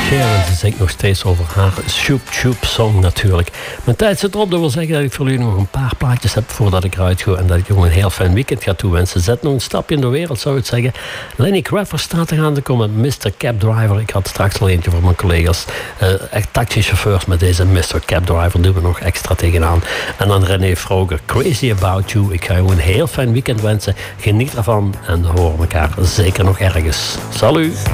Sharon, ze zingt nog steeds over haar Shoop Shoop song natuurlijk. Mijn tijd zit erop, dat wil zeggen dat ik voor jullie nog een paar plaatjes heb voordat ik eruit ga en dat ik gewoon een heel fijn weekend ga toewensen. Zet nog een stapje in de wereld, zou ik zeggen. Lenny Kravitz staat er aan te komen met Mr. Cab Driver. Ik had straks al eentje voor mijn collega's. Echt taxichauffeurs met deze Mr. Cab Driver doen we nog extra tegenaan. En dan René Vroger, Crazy About You. Ik ga je een heel fijn weekend wensen. Geniet ervan en we horen elkaar zeker nog ergens. Salut!